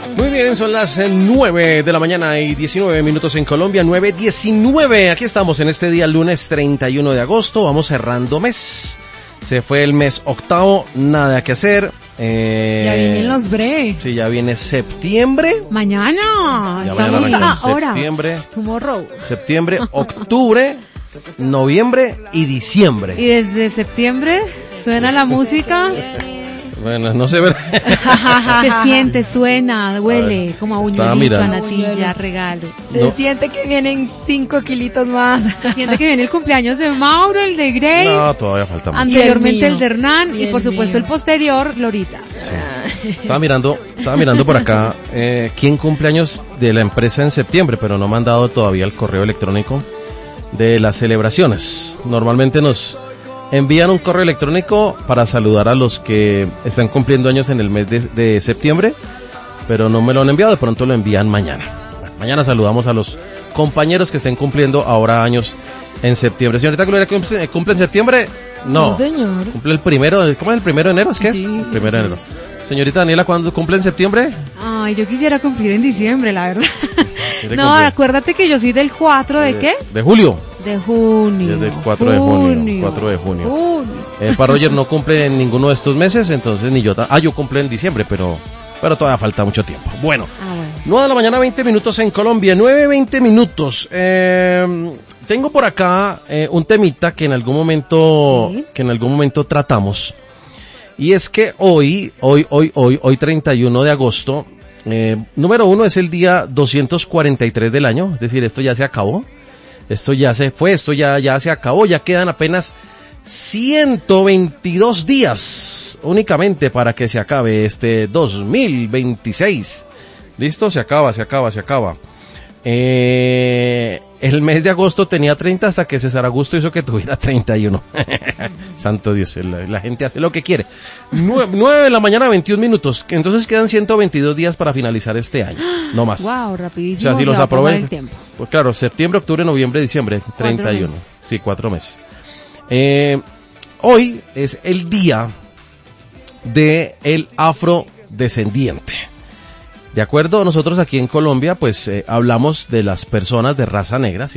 Muy bien, son las 9 de la mañana y 19 minutos en Colombia, 9:19. Aquí estamos en este día, lunes 31 de agosto. Vamos cerrando mes. Se fue el mes octavo, nada que hacer. Ya vienen los bre. Sí, ya viene septiembre. Mañana. Ya Estamos mañana a horas. Septiembre. Tomorrow. Septiembre, octubre, noviembre y diciembre. Y desde septiembre suena la música. Bueno, no sé ver. Se siente, suena, huele como a buñuelito, a natilla, regalo. Se siente que vienen 5 kilitos más. Se siente que viene el cumpleaños de Mauro, el de Grace. No, todavía falta mucho. Anteriormente el de Hernán y por supuesto el posterior, Glorita. Sí. Estaba mirando por acá quién cumpleaños de la empresa en septiembre, pero no me han dado todavía el correo electrónico de las celebraciones. Normalmente nos envían un correo electrónico para saludar a los que están cumpliendo años en el mes de septiembre, pero no me lo han enviado, de pronto lo envían mañana. Mañana saludamos a los compañeros que estén cumpliendo ahora años en septiembre. Señorita Gloria, ¿cumple en septiembre? No, señor. Cumple el primero, ¿cómo es el 1 de enero? ¿Es que sí, es? El 1 de enero. Sí. Señorita Daniela, ¿cuándo cumple en septiembre? Ay, yo quisiera cumplir en diciembre, la verdad. No, cumplir? Acuérdate que yo soy del 4 ¿de qué? De julio. De junio. Desde el 4 de junio. 4 de junio. Para Roger no cumple en ninguno de estos meses, entonces ni yo. Yo cumple en diciembre, pero todavía falta mucho tiempo. Bueno, 9 de la mañana, 20 minutos en Colombia, 9:20 minutos. Tengo por acá un temita que en algún momento tratamos. Y es que hoy 31 de agosto, número 1 es el día 243 del año, es decir, esto ya se acabó. Esto ya se fue, esto ya se acabó, ya quedan apenas 122 días únicamente para que se acabe este 2026. ¿Listo? Se acaba. El mes de agosto tenía 30 hasta que César Augusto hizo que tuviera 31. Santo Dios, la gente hace lo que quiere. 9 de la mañana, 21 minutos. Entonces quedan 122 días para finalizar este año. No más. Wow, rapidísimo. O sea, si los aprovecho. Pues claro, septiembre, octubre, noviembre, diciembre, 31. Sí, 4 meses. Hoy es el día de el afrodescendiente. ¿De acuerdo? Nosotros aquí en Colombia, pues, hablamos de las personas de raza negra, ¿sí?